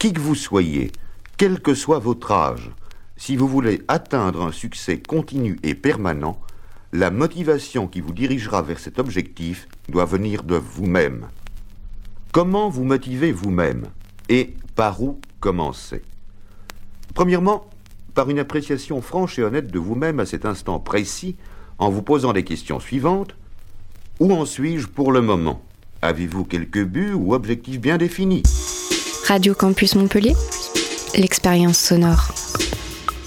Qui que vous soyez, quel que soit votre âge, si vous voulez atteindre un succès continu et permanent, la motivation qui vous dirigera vers cet objectif doit venir de vous-même. Comment vous motivez vous-même et par où commencer? Premièrement, par une appréciation franche et honnête de vous-même à cet instant précis, en vous posant les questions suivantes. Où en suis-je pour le moment? Avez-vous quelques buts ou objectifs bien définis? Radio Campus Montpellier, l'expérience sonore.